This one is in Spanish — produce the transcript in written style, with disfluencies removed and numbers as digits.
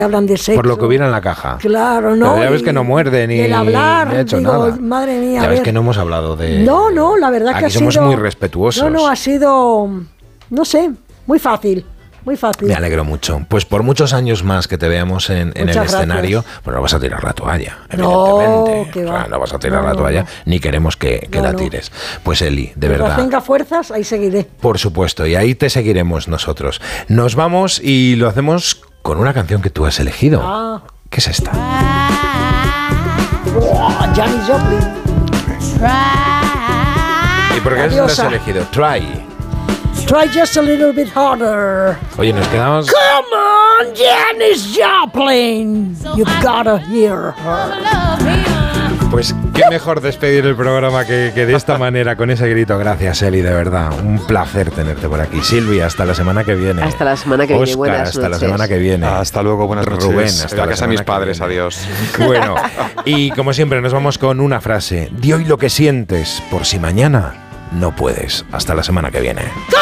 hablan de sexo. Por lo que hubiera en la caja. Claro, ¿no? Pero ya ves que no muerde ni el hablar, ni ha hecho digo, nada. madre mía. Ya ves que no hemos hablado de... No, la verdad que aquí somos muy respetuosos. No, ha sido, no sé, muy fácil. Muy fácil. Me alegro mucho. Pues por muchos años más que te veamos en el escenario, pues no vas a tirar la toalla, evidentemente. No vas a tirar la toalla, ni queremos que la tires. Pues Eli, de verdad. Cuando tenga fuerzas, ahí seguiré. Por supuesto, y ahí te seguiremos nosotros. Nos vamos y lo hacemos con una canción que tú has elegido. ¿Qué es esta? Janis Joplin. ¿Y por qué la has elegido? Try just a little bit harder. Oye, nos quedamos... Come on, Janis Joplin. You've gotta hear her. Pues qué mejor despedir el programa que de esta manera, con ese grito. Gracias, Eli, de verdad. Un placer tenerte por aquí. Silvia, hasta la semana que viene. Hasta la semana que viene. Buenas noches. Hasta la semana que viene. Hasta luego, buenas noches. Rubén, hasta la casa de mis padres, adiós. Bueno, y como siempre nos vamos con una frase. Di hoy lo que sientes, por si mañana no puedes. Hasta la semana que viene.